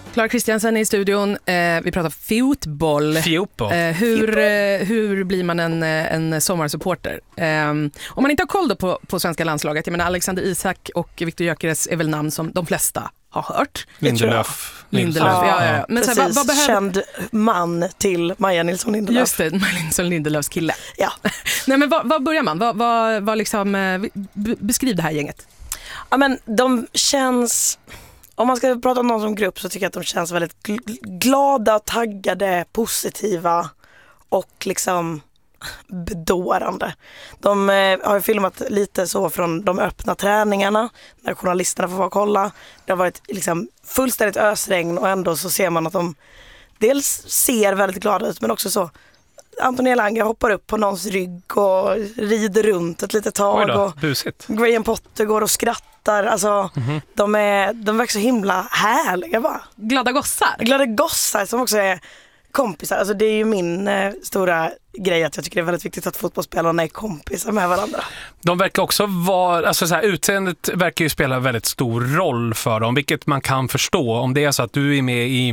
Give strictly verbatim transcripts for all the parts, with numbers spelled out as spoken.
Clara Kristiansen är i studion. Eh, vi pratar fotboll. Fotboll. Eh, hur, eh, hur blir man en, en sommarsupporter? Eh, om man inte har koll då på, på svenska landslaget, jag menar Alexander Isak och Viktor Gyökeres är väl namn som de flesta har hört. Lindelöf. Lindelöf, ja, ja, ja. Men precis, så här, vad, vad behöver... känd man till Maja Nilsson Lindelöf. Just det, Maja Nilsson Lindelöfs kille. Ja. Nej, men vad, vad börjar man? Vad, vad, vad liksom, b- beskriv det här gänget. Ja, men de känns... Om man ska prata om någon som grupp så tycker jag att de känns väldigt gl- glada, taggade, positiva och liksom bedårande. De eh, har ju filmat lite så från de öppna träningarna när journalisterna får vara kolla. Det har varit liksom fullständigt ösregn och ändå så ser man att de dels ser väldigt glada ut men också så Antonija Elanga hoppar upp på någons rygg och rider runt ett litet tag. Oj då, och busigt. Graham Potter går och skrattar. Alltså, mm-hmm. de, är, de verkar så himla härliga bara. Glada gossar. Glada gossar som också är kompisar. Alltså, det är ju min eh, stora grej att jag tycker det är väldigt viktigt att fotbollsspelarna är kompisar med varandra. De verkar också vara, alltså så här, utseendet verkar ju spela väldigt stor roll för dem, vilket man kan förstå om det är så att du är med i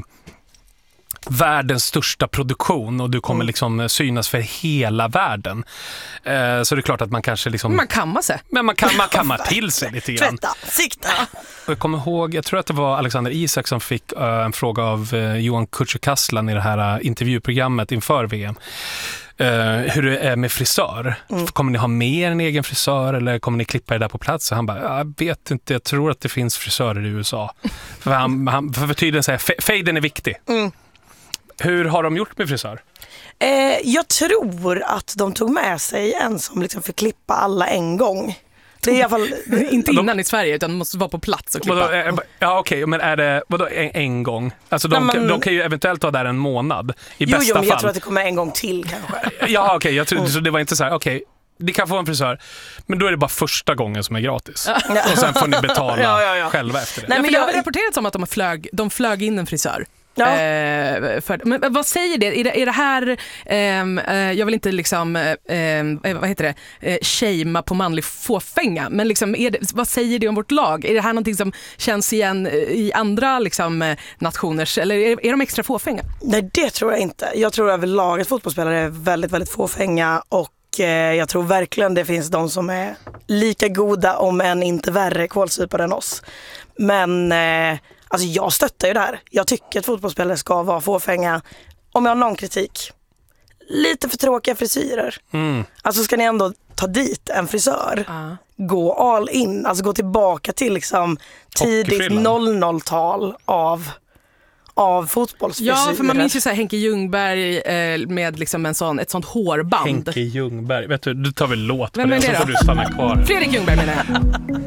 världens största produktion och du kommer mm. liksom synas för hela världen. Eh, så det är klart att man kanske liksom... Man kammar sig. Men man, kan, man kammar till sig lite grann. Tvätta, sikta. Jag kommer ihåg, jag tror att det var Alexander Isak som fick uh, en fråga av uh, Johan Kücükaslan i det här uh, intervjuprogrammet inför V M. Uh, hur det är med frisör. Mm. Kommer ni ha med en egen frisör eller kommer ni klippa det där på plats? Och han bara, jag vet inte, jag tror att det finns frisörer i U S A. för, han, han, för tydligen säger f- fejden är viktig. Mm. Hur har de gjort med frisör? Eh, jag tror att de tog med sig en som liksom fick klippa alla en gång. Det är i alla fall... Inte innan de... i Sverige utan de måste vara på plats och klippa. Vadå, eh, ja okej, okay, men är det vadå, en, en gång? Alltså de, Nej, men... de kan ju eventuellt ta där en månad i jo, bästa jo, men fall. jag tror att det kommer en gång till kanske. ja okej, okay, jag tror, mm. så det var inte så här, okej. Okay, ni kan få en frisör, men då är det bara första gången som är gratis. Ja. Och sen får ni betala ja, ja, ja. själva efter det. Nej, men ja, jag har rapporterat om att de flög, de flög in en frisör. Ja. Eh, för, men vad säger det? Är det, är det här, eh, jag vill inte liksom, eh, vad heter det, eh, shama på manlig fåfänga, men liksom, är det, vad säger det om vårt lag? Är det här någonting som känns igen i andra liksom, nationers, eller är, är de extra fåfänga? Nej, det tror jag inte. Jag tror överlag att fotbollsspelare är väldigt, väldigt fåfänga och eh, jag tror verkligen det finns de som är lika goda om än inte värre kålsupare än oss. Men eh, alltså jag stöttar ju det här. Jag tycker att fotbollsspelare ska vara fåfänga. Om jag har någon kritik. Lite för tråkiga frisyrer. Mm. Alltså ska ni ändå ta dit en frisör. Uh. Gå all in. Alltså gå tillbaka till liksom tidigt noll noll-tal av, av fotbollsfrisyrer. Ja, för man minns ju så här Henke Ljungberg eh, med liksom en sån, ett sånt hårband. Henke Ljungberg. Vet du, du tar väl låt på Vem det, är det så då? får du stanna kvar. Fredrik Ljungberg menar jag.